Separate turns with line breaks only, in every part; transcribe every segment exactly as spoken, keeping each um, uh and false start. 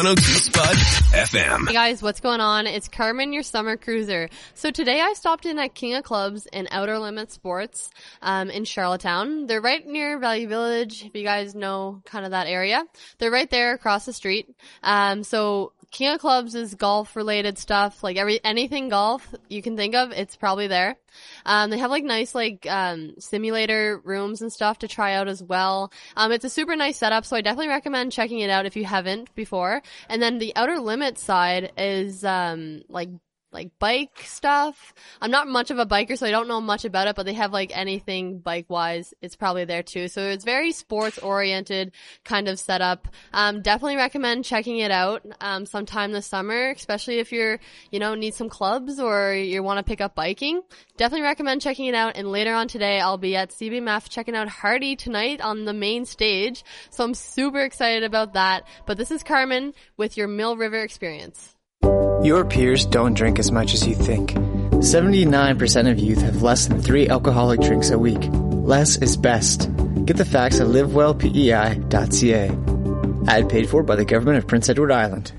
one oh two Spud F M.
Hey guys, what's going on? It's Carmen, your summer cruiser. So today I stopped in at King of Clubs in Outer Limits Sports um, in Charlottetown. They're right near Value Village, if you guys know kind of that area. They're right there across the street. Um, so King of Clubs is golf-related stuff, like every anything golf you can think of, it's probably there. Um, they have like nice like um simulator rooms and stuff to try out as well. Um, it's a super nice setup, so I definitely recommend checking it out if you haven't before. And then the Outer Limits side is um like like bike stuff. I'm not much of a biker, so I don't know much about it, but they have like anything bike-wise, it's probably there too. So it's very sports-oriented kind of setup. Um, definitely recommend checking it out um sometime this summer, especially if you're, you know, need some clubs or you want to pick up biking. Definitely recommend checking it out. And later on today, I'll be at C B M F checking out Hardy tonight on the main stage. So I'm super excited about that. But this is Carmen with your Mill River Experience.
Your peers don't drink as much as you think. seventy-nine percent of youth have less than three alcoholic drinks a week. Less is best. Get the facts at live well p e i dot c a. Ad paid for by the government of Prince Edward Island.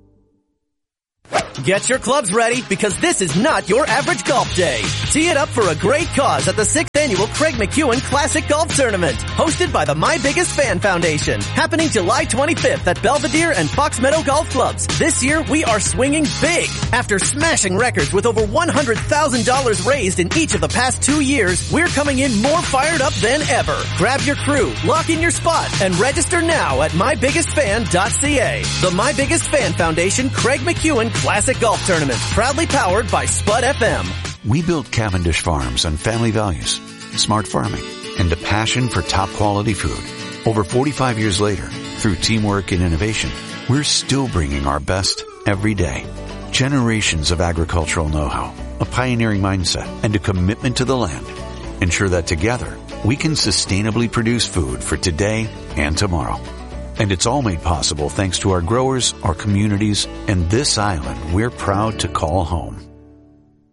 Get your clubs ready, because this is not your average golf day. Tee it up for a great cause at the sixth Annual Craig McEwen Classic Golf Tournament, hosted by the My Biggest Fan Foundation, happening July twenty-fifth at Belvedere and Fox Meadow Golf Clubs. This year, we are swinging big. After smashing records with over one hundred thousand dollars raised in each of the past two years, we're coming in more fired up than ever. Grab your crew, lock in your spot, and register now at my biggest fan dot c a. The My Biggest Fan Foundation Craig McEwen Classic Golf Tournament, proudly powered by Spud F M.
We built Cavendish Farms on family values, smart farming, and a passion for top quality food. Over forty-five years later, through teamwork and innovation, we're still bringing our best every day. Generations of agricultural know-how, a pioneering mindset, and a commitment to the land ensure that together we can sustainably produce food for today and tomorrow. And it's all made possible thanks to our growers, our communities, and this island we're proud to call home.